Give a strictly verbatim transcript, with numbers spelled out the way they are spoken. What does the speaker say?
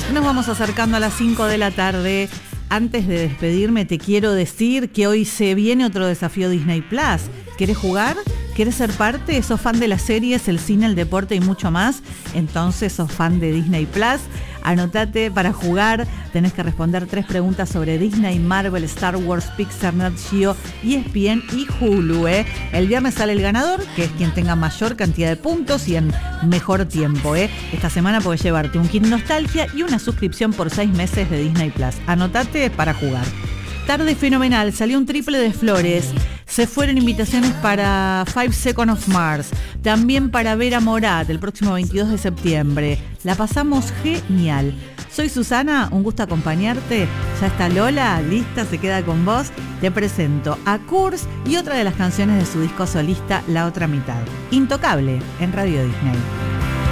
Nos vamos acercando a las cinco de la tarde. Antes de despedirme, te quiero decir que hoy se viene otro desafío Disney Plus. ¿Querés jugar? ¿Querés ser parte? ¿Sos fan de las series, el cine, el deporte y mucho más? Entonces sos fan de Disney Plus. Anotate para jugar. Tenés que responder tres preguntas sobre Disney, Marvel, Star Wars, Pixar, Nat Geo, E S P N y Hulu. ¿eh? El viernes sale el ganador, que es quien tenga mayor cantidad de puntos y en mejor tiempo. ¿eh? Esta semana podés llevarte un kit nostalgia y una suscripción por seis meses de Disney Plus. Anotate para jugar. Tarde fenomenal, salió un triple de Flores. Se fueron invitaciones para Five Seconds of Mars, también para Vera Morat el próximo veintidós de septiembre. La pasamos genial. Soy Susana, un gusto acompañarte. Ya está Lola, lista, se queda con vos. Te presento a Kurz y otra de las canciones de su disco solista, La Otra Mitad. Intocable, en Radio Disney.